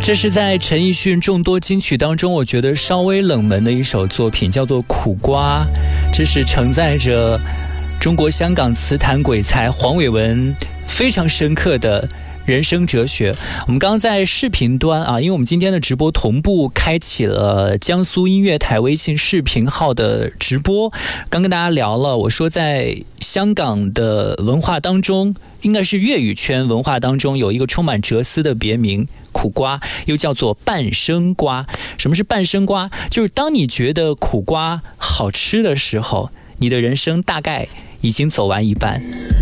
这是在陈奕迅众多金曲当中我觉得稍微冷门的一首作品，叫做《苦瓜》。这是承载着中国香港词坛鬼才黄伟文非常深刻的人生哲学。我们刚刚在视频端啊，因为我们今天的直播同步开启了江苏音乐台微信视频号的直播。刚跟大家聊了，我说在香港的文化当中，应该是粤语圈文化当中有一个充满哲思的别名苦瓜，又叫做半生瓜。什么是半生瓜？就是当你觉得苦瓜好吃的时候，你的人生大概已经走完一半。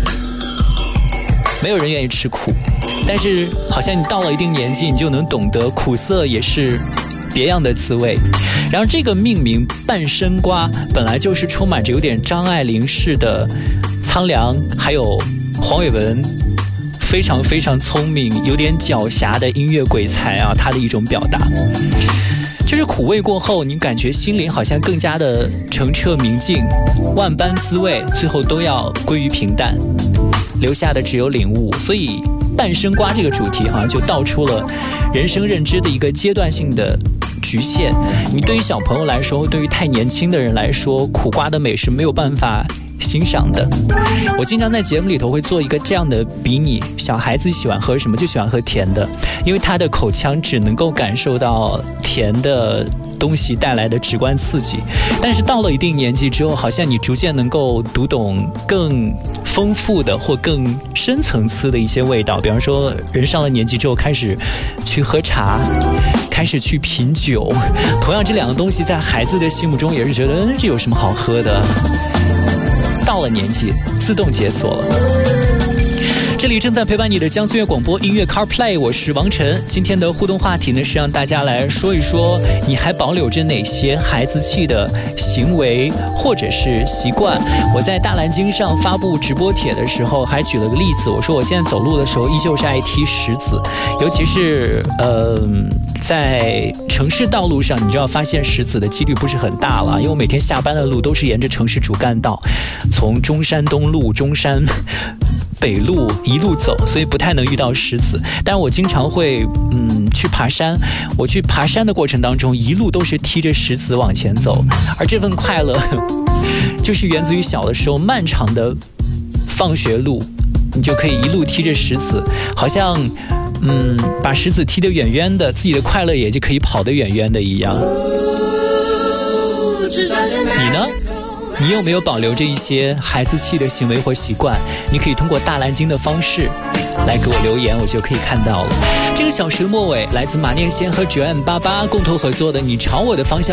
没有人愿意吃苦，但是好像你到了一定年纪，你就能懂得苦涩也是别样的滋味。然后这个命名半生瓜本来就是充满着有点张爱玲式的苍凉，还有黄伟文非常非常聪明有点狡黠的音乐鬼才啊，他的一种表达。就是苦味过后，你感觉心灵好像更加的澄澈明净，万般滋味最后都要归于平淡，留下的只有领悟。所以半生瓜这个主题好像就道出了人生认知的一个阶段性的局限。你对于小朋友来说，对于太年轻的人来说，苦瓜的美是没有办法欣赏的。我经常在节目里头会做一个这样的比拟，小孩子喜欢喝什么？就喜欢喝甜的，因为他的口腔只能够感受到甜的东西带来的直观刺激。但是到了一定年纪之后，好像你逐渐能够读懂更丰富的或更深层次的一些味道。比方说人上了年纪之后开始去喝茶，开始去品酒，同样这两个东西在孩子的心目中也是觉得这有什么好喝的，到了年纪自动解锁了。这里正在陪伴你的江苏音乐广播音乐 CarPlay， 我是王晨。今天的互动话题呢，是让大家来说一说你还保留着哪些孩子气的行为或者是习惯。我在大蓝鲸上发布直播帖的时候还举了个例子，我说我现在走路的时候依旧是爱踢石子，尤其是在城市道路上，你就要发现石子的几率不是很大了，因为我每天下班的路都是沿着城市主干道，从中山东路、中山北路一路走，所以不太能遇到石子。但我经常会去爬山，我去爬山的过程当中一路都是踢着石子往前走，而这份快乐就是源自于小的时候漫长的放学路，你就可以一路踢着石子，好像把石子踢得远远的，自己的快乐也就可以跑得远远的一样。你呢？你有没有保留着一些孩子气的行为或习惯？你可以通过大蓝鲸的方式来给我留言，我就可以看到了。这个小时的末尾来自马念先和9M88共同合作的《你朝我的方向